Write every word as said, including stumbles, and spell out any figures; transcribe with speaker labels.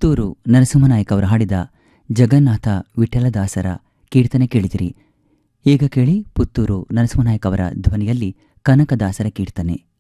Speaker 1: ಪುತ್ತೂರು ನರಸಿಂಹನಾಯಕ್ ಅವರು ಹಾಡಿದ ಜಗನ್ನಾಥ ವಿಠಲದಾಸರ ಕೀರ್ತನೆ ಕೇಳಿದಿರಿ. ಈಗ ಕೇಳಿ ಪುತ್ತೂರು ನರಸಿಂಹನಾಯಕ್ ಅವರ ಧ್ವನಿಯಲ್ಲಿ ಕನಕದಾಸರ ಕೀರ್ತನೆ.